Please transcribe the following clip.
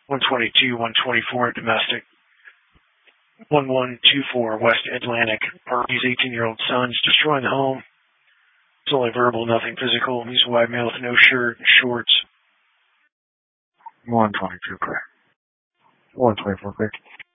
122, 124 domestic. 1124 West Atlantic. His 18-year-old son's destroying the home. It's only verbal, nothing physical. He's a white male with no shirt and shorts. 122 clear. 124 clear.